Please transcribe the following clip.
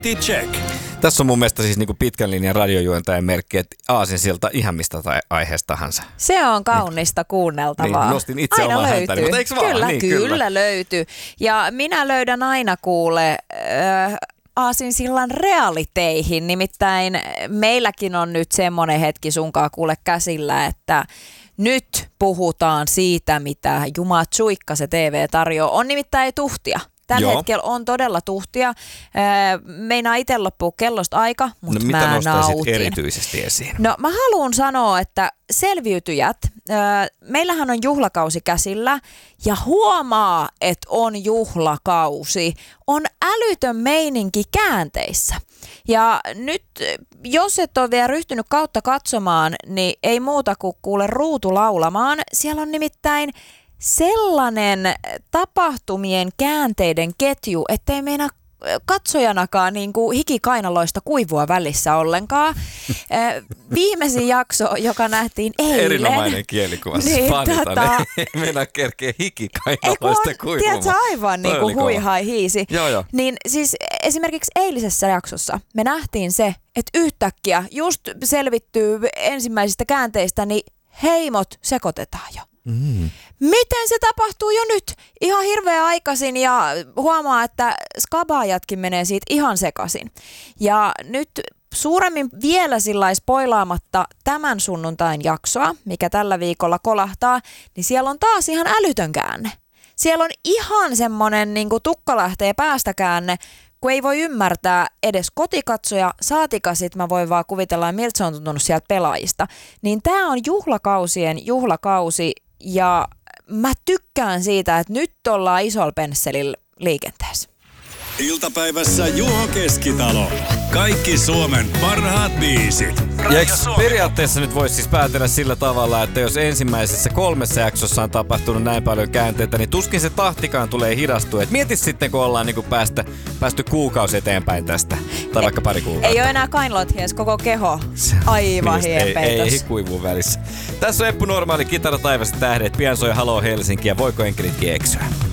Check. Tässä on mun mielestä siis niinku pitkän linjan radiojuontajan merkki, että aasinsilta ihan mistä aiheesta tahansa. Se on kaunista kuunneltavaa. Niin, nostin itse aina oman löytyy. häntäni, mutta eikö vaan? Kyllä, Niin, kyllä löytyy. Ja minä löydän aina aasinsillan realiteihin. Nimittäin meilläkin on nyt semmoinen hetki sunkaan kuule käsillä, että nyt puhutaan siitä, mitä Juma Tsuikka se TV tarjoaa. On nimittäin tuhtia. Tällä hetkellä on todella tuhtia. Meinaa itse loppuu kellosta aika, mutta mitä mä nostaisit nautin. erityisesti esiin? No mä haluan sanoa, että selviytyjät, meillähän on juhlakausi käsillä ja huomaa, että on juhlakausi. On älytön meininki käänteissä. Ja nyt, jos et ole vielä ryhtynyt kautta katsomaan, niin ei muuta kuin kuule ruutu laulamaan. Siellä on nimittäin sellainen tapahtumien käänteiden ketju, ettei meinaa katsojanakaan niin kuin hikikainaloista kuivua välissä ollenkaan. Viimeisin jakso, joka nähtiin eilen. Erinomainen kielikuva. Niin, meinaa kerkeä hikikainaloista kuivumaan. Tiedätkö, aivan niin kuin huihai hiisi. Joo. Niin siis esimerkiksi eilisessä jaksossa me nähtiin se, että yhtäkkiä just selvittyy ensimmäisistä käänteistä, niin heimot sekoitetaan jo. Miten se tapahtuu jo nyt? Ihan hirveän aikaisin ja huomaa, että skabaajatkin menee siitä ihan sekaisin. Ja nyt suuremmin vielä sillai spoilaamatta tämän sunnuntain jaksoa, mikä tällä viikolla kolahtaa, niin siellä on taas ihan älytön käänne. Siellä on ihan semmoinen niin kuin tukka lähtee päästä käänne, kun ei voi ymmärtää edes kotikatsoja, saatika sit mä voin vaan kuvitella, miltä se on tuntunut sieltä pelaajista. Niin tää on juhlakausien juhlakausi ja mä tykkään siitä, että nyt ollaan isolla pensselillä liikenteessä. Iltapäivässä Juho Keskitalo. Kaikki Suomen parhaat biisit. Periaatteessa nyt voisi siis päätellä sillä tavalla, että jos ensimmäisessä 3 jaksossa on tapahtunut näin paljon käänteitä, niin tuskin se tahtikaan tulee hidastua. Et mieti sitten, kun ollaan niinku päästy kuukausi eteenpäin tästä, tai vaikka pari kuukautta. Ei ole enää kainalot hies, koko keho aivan hienpeitos. Ei kuivuu välissä. Tässä on Eppu Normaali, Kitara taivasta tähdet, pian soi Haloo Helsinki ja voiko enkelitkin eksyä.